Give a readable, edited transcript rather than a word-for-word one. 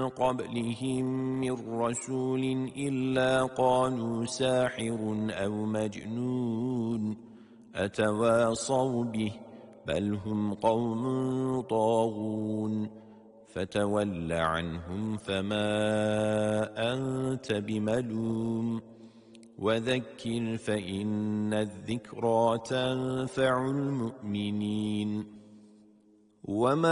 قبلهم من رسول إلا قالوا ساحر أو مجنون أتواصوا به بل هم قوم طاغون فتول عنهم فما أنت بملوم وذكر فإن الذكرى تنفع المؤمنين وما